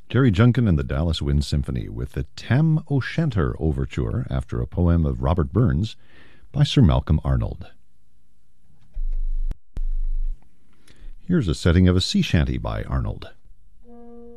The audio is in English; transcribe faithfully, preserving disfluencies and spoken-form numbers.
Jerry Junkin and the Dallas Wind Symphony with the Tam O'Shanter Overture after a poem of Robert Burns by Sir Malcolm Arnold. Here's a setting of a sea shanty by Arnold.